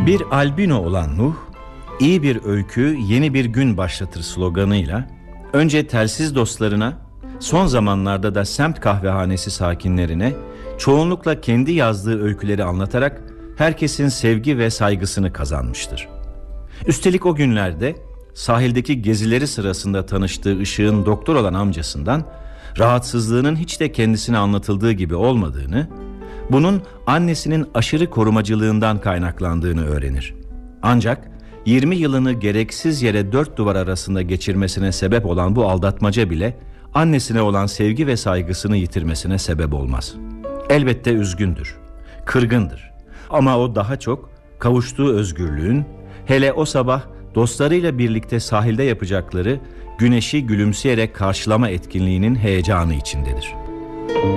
Bir albino olan Nuh, iyi bir öykü, yeni bir gün başlatır sloganıyla önce telsiz dostlarına, son zamanlarda da semt kahvehanesi sakinlerine çoğunlukla kendi yazdığı öyküleri anlatarak herkesin sevgi ve saygısını kazanmıştır. Üstelik o günlerde sahildeki gezileri sırasında tanıştığı Işık'ın doktor olan amcasından rahatsızlığının hiç de kendisine anlatıldığı gibi olmadığını, bunun annesinin aşırı korumacılığından kaynaklandığını öğrenir. Ancak 20 yılını gereksiz yere dört duvar arasında geçirmesine sebep olan bu aldatmaca bile annesine olan sevgi ve saygısını yitirmesine sebep olmaz. Elbette üzgündür, kırgındır. Ama o daha çok kavuştuğu özgürlüğün, hele o sabah dostlarıyla birlikte sahilde yapacakları güneşi gülümseyerek karşılama etkinliğinin heyecanı içindedir.